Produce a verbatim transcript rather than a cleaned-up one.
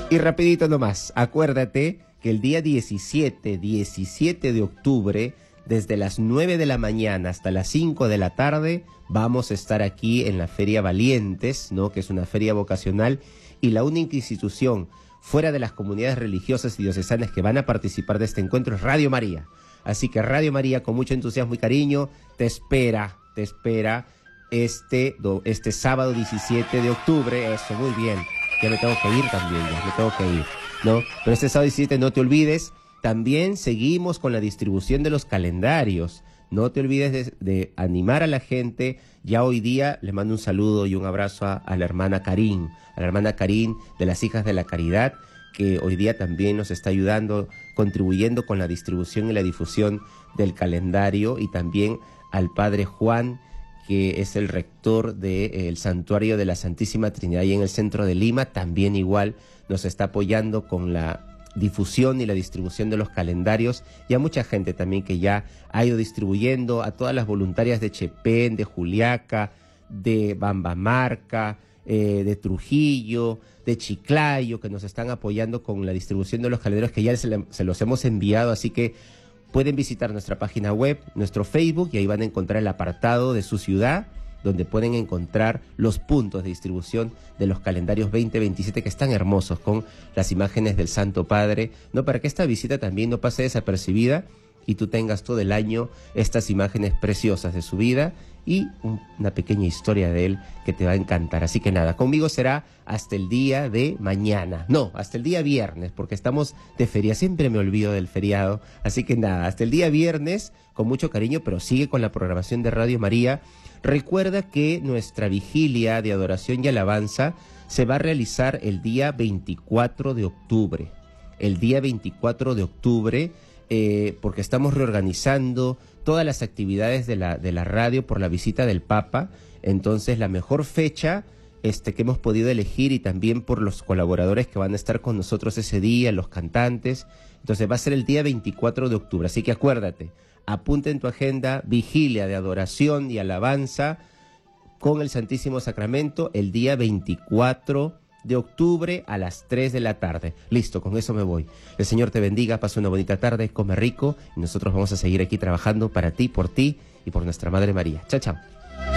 Y rapidito nomás, acuérdate que el día diecisiete, diecisiete de octubre, desde las nueve de la mañana hasta las cinco de la tarde, vamos a estar aquí en la Feria Valientes, ¿no? Que es una feria vocacional y la única institución fuera de las comunidades religiosas y diocesanas que van a participar de este encuentro es Radio María. Así que Radio María, con mucho entusiasmo y cariño, te espera, te espera este, este sábado diecisiete de octubre. Eso, muy bien. Ya me tengo que ir también, ya me tengo que ir, ¿no? Pero este sábado diecisiete, no te olvides, también seguimos con la distribución de los calendarios. No te olvides de, de animar a la gente. Ya hoy día les mando un saludo y un abrazo a, a la hermana Karin, a la hermana Karin de las Hijas de la Caridad, que hoy día también nos está ayudando, contribuyendo con la distribución y la difusión del calendario, y también al padre Juan, que es el rector del Santuario de la Santísima Trinidad y en el centro de Lima, también igual nos está apoyando con la difusión y la distribución de los calendarios, y a mucha gente también que ya ha ido distribuyendo, a todas las voluntarias de Chepén, de Juliaca, de Bambamarca, eh, de Trujillo, de Chiclayo, que nos están apoyando con la distribución de los calendarios que ya se, le, se los hemos enviado, así que pueden visitar nuestra página web, nuestro Facebook, y ahí van a encontrar el apartado de su ciudad, donde pueden encontrar los puntos de distribución de los calendarios veinte veintisiete, que están hermosos, con las imágenes del Santo Padre, ¿no? Para que esta visita también no pase desapercibida y tú tengas todo el año estas imágenes preciosas de su vida y un, una pequeña historia de él que te va a encantar. Así que nada, conmigo será hasta el día de mañana. No, hasta el día viernes, porque estamos de feria. Siempre me olvido del feriado. Así que nada, hasta el día viernes, con mucho cariño, pero sigue con la programación de Radio María. Recuerda que nuestra vigilia de adoración y alabanza se va a realizar el día veinticuatro de octubre. El día veinticuatro de octubre, eh, porque estamos reorganizando todas las actividades de la, de la radio por la visita del Papa. Entonces, la mejor fecha este, que hemos podido elegir, y también por los colaboradores que van a estar con nosotros ese día, los cantantes. Entonces, va a ser el día veinticuatro de octubre. Así que acuérdate, apunta en tu agenda, vigilia de adoración y alabanza con el Santísimo Sacramento el día veinticuatro de octubre a las tres de la tarde. Listo, con eso me voy. El Señor te bendiga, pasa una bonita tarde, come rico, y nosotros vamos a seguir aquí trabajando para ti, por ti y por nuestra Madre María. Chao, chao.